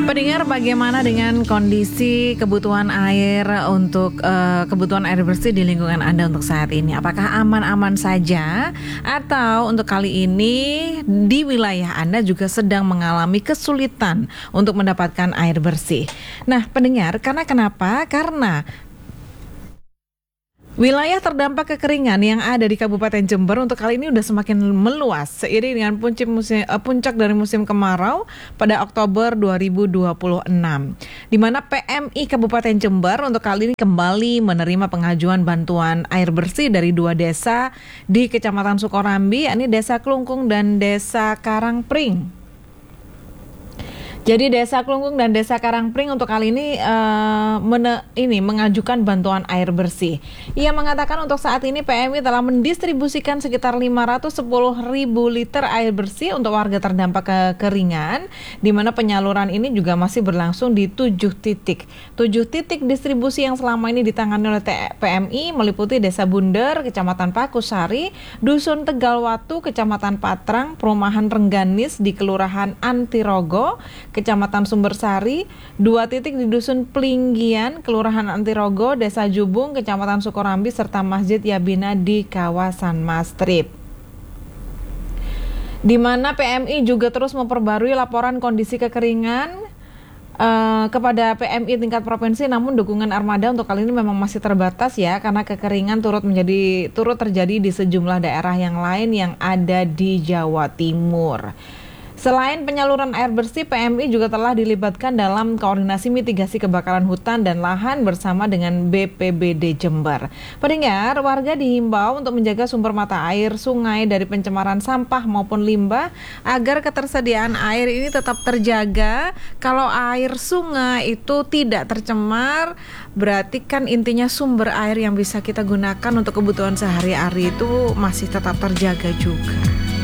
Pendengar, bagaimana dengan kondisi kebutuhan air untuk kebutuhan air bersih di lingkungan Anda untuk saat ini? Apakah aman-aman saja atau untuk kali ini di wilayah Anda juga sedang mengalami kesulitan untuk mendapatkan air bersih? Nah, pendengar, kenapa? Karena wilayah terdampak kekeringan yang ada di Kabupaten Jember untuk kali ini udah semakin meluas seiring dengan puncak dari musim kemarau pada Oktober 2026. Di mana PMI Kabupaten Jember untuk kali ini kembali menerima pengajuan bantuan air bersih dari 2 desa di Kecamatan Sukorambi, yakni Desa Klungkung dan Desa Karangpring. Jadi Desa Klungkung dan Desa Karangpring untuk kali ini mengajukan bantuan air bersih. Ia mengatakan untuk saat ini PMI telah mendistribusikan sekitar 510.000 liter air bersih untuk warga terdampak kekeringan, di mana penyaluran ini juga masih berlangsung di 7 titik. 7 titik distribusi yang selama ini ditangani oleh PMI meliputi Desa Bunder, Kecamatan Pakusari, Dusun Tegalwatu, Kecamatan Patrang, Perumahan Rengganis di Kelurahan Antirogo, Kecamatan Sumbersari, 2 titik di Dusun Plinggian, Kelurahan Antirogo, Desa Jubung, Kecamatan Sukorambi, serta Masjid Yabina di kawasan Mastrip. Di mana PMI juga terus memperbarui laporan kondisi kekeringan kepada PMI tingkat provinsi, namun dukungan armada untuk kali ini memang masih terbatas ya, karena kekeringan turut terjadi di sejumlah daerah yang lain yang ada di Jawa Timur. Selain penyaluran air bersih, PMI juga telah dilibatkan dalam koordinasi mitigasi kebakaran hutan dan lahan bersama dengan BPBD Jember. Pendengar, warga dihimbau untuk menjaga sumber mata air sungai dari pencemaran sampah maupun limbah agar ketersediaan air ini tetap terjaga. Kalau air sungai itu tidak tercemar, berarti kan intinya sumber air yang bisa kita gunakan untuk kebutuhan sehari-hari itu masih tetap terjaga juga.